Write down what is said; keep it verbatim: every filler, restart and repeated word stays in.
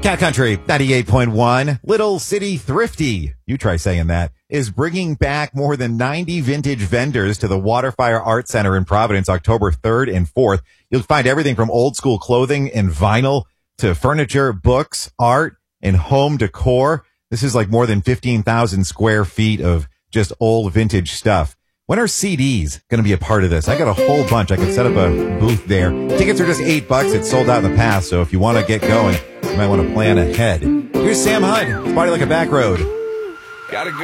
Cat Country, ninety-eight point one. Little City Thrifty, you try saying that, is bringing back more than ninety vintage vendors to the Waterfire Art Center in Providence, October third and fourth. You'll find everything from old school clothing and vinyl to furniture, books, art, and home decor. This is like more than fifteen thousand square feet of just old vintage stuff. When are C Ds going to be a part of this? I got a whole bunch. I could set up a booth there. Tickets are just eight bucks. It's sold out in the past. So if you want to get going, you might want to plan ahead. Here's Sam Hunt. It's Party Like a Back Road. Got a good